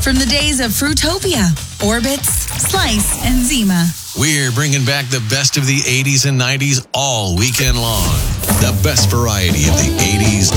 from the days of Fruitopia, Orbits, Slice, and Zima. We're bringing back the best of the 80s and 90s all weekend long. The best variety of the 80s,